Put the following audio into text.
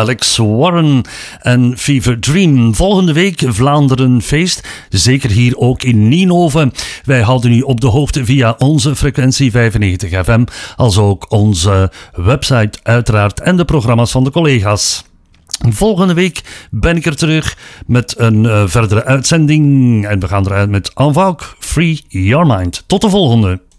Alex Warren en Fever Dream. Volgende week Vlaanderen Feest, zeker hier ook in Nienhoven. Wij houden u op de hoogte via onze frequentie 95 FM, als ook onze website uiteraard en de programma's van de collega's. Volgende week ben ik er terug met een verdere uitzending en we gaan eruit met En Vogue, Free Your Mind. Tot de volgende.